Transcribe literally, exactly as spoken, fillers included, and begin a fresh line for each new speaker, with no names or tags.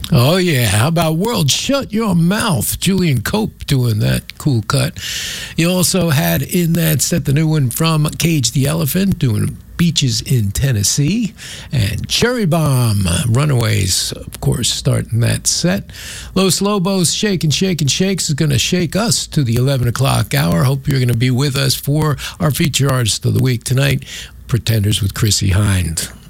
Oh, yeah. How about World Shut Your Mouth? Julian Cope doing that cool cut. You also had in that set the new one from Cage the Elephant doing Beaches in Tennessee. And Cherry Bomb, Runaways, of course, starting that set. Los Lobos, Shake and Shake and Shakes is going to shake us to the eleven o'clock hour. Hope you're going to be with us for our feature artist of the week tonight, Pretenders with Chrissie Hynde.